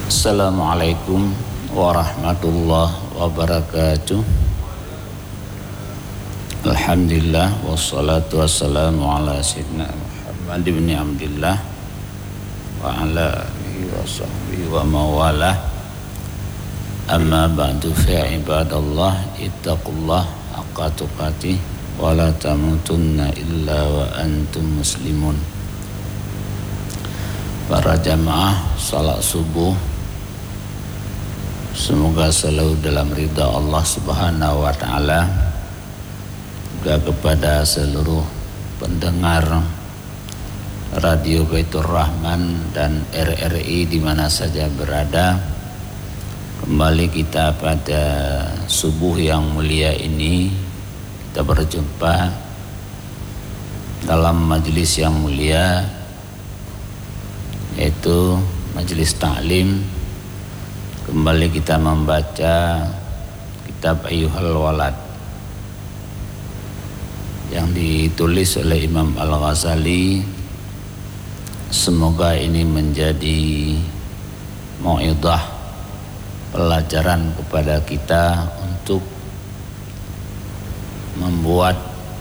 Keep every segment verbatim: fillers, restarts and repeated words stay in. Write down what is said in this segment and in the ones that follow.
Assalamualaikum warahmatullahi wabarakatuh. Alhamdulillah wassalatu wassalamu ala sayyidina Muhammad ibn Abdillah wa ala alihi wa sahbihi wa mawalah. Amma ba'du fa ibadallah ittaqullah haqqa tuqatih wa la tamutunna illa wa antum muslimun. Para jamaah salat subuh, semoga selalu dalam ridha Allah Subhanahu wa taala. Juga kepada seluruh pendengar Radio Baitur Rahman dan R R I di mana saja berada. Kembali kita pada subuh yang mulia ini, kita berjumpa dalam majelis yang mulia, yaitu majelis taklim. Kembali kita membaca kitab Ayyuhal Walad yang ditulis oleh Imam Al-Ghazali. Semoga ini menjadi mau'idhah, pelajaran kepada kita untuk membuat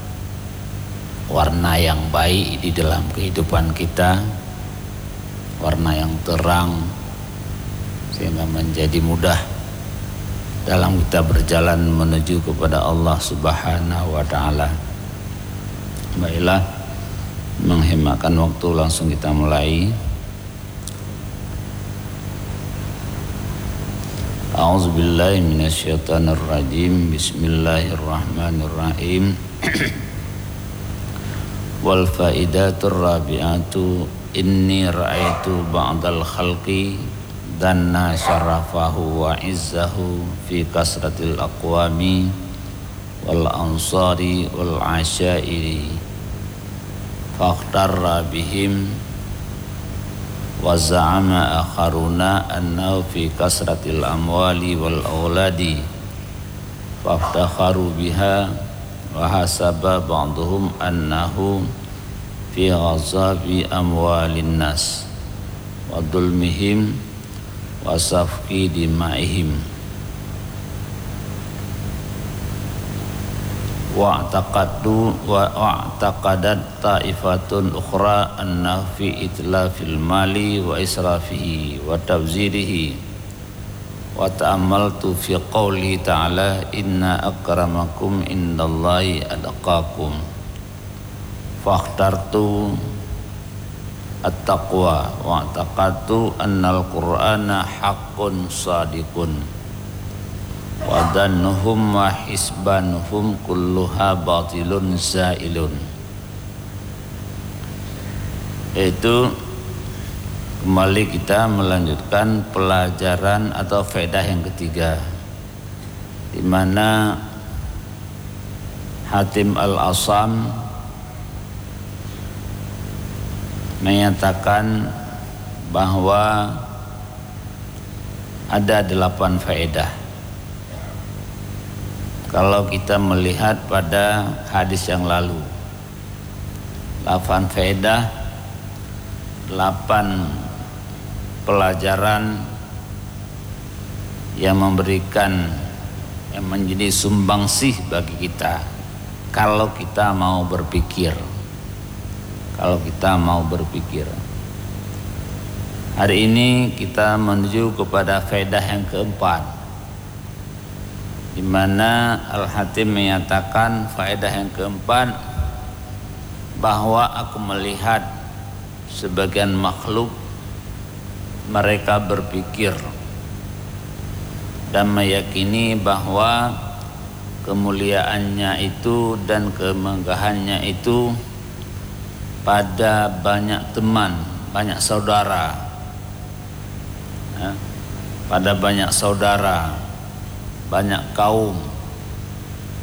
warna yang baik di dalam kehidupan kita, warna yang terang, sehingga menjadi mudah dalam kita berjalan menuju kepada Allah Subhanahu wa taala. Baiklah, menghematkan waktu, langsung kita mulai. A'udzubillahi minasyaitonir rajim. Bismillahirrahmanirrahim. Wal faidatur rabi'atu inni ra'aitu ba'dal khalqi danna syarafahu wa izzahu fi kasratil aqwami wal ansari wal asyairi fakhtarra bihim wa za'ama akharuna annahu fi kasratil amwali wal auladi faftakharu biha wa hasaba ba'duhum annahu fi ghazabi amwalin nas wa dhulmihim wa safki dima'ihim wa taqaddu wa taqadat ta'ifatun ukhra anna fi itlafil mali wa israfihi wa tabzirihi wa ta'ammaltu fi qawli ta'ala inna akramakum indallahi atqakum fakhtartu at-taqwa wa taqadtu annal qur'ana haqqun sadiqun wa dhannuhum wa hisbanuhum kulluha batilun zailun. Itu kembali kita melanjutkan pelajaran atau faedah yang ketiga, di mana Hatim Al-Asam menyatakan bahwa ada delapan faedah. Kalau kita melihat pada hadis yang lalu, delapan faedah, delapan pelajaran yang memberikan, yang menjadi sumbangsih bagi kita kalau kita mau berpikir. Kalau kita mau berpikir. Hari ini kita menuju kepada faedah yang keempat, di mana Al-Hatim menyatakan faedah yang keempat, bahwa aku melihat sebagian makhluk mereka berpikir dan meyakini bahwa kemuliaannya itu dan kemegahannya itu pada banyak teman, banyak saudara, ya, pada banyak saudara, banyak kaum,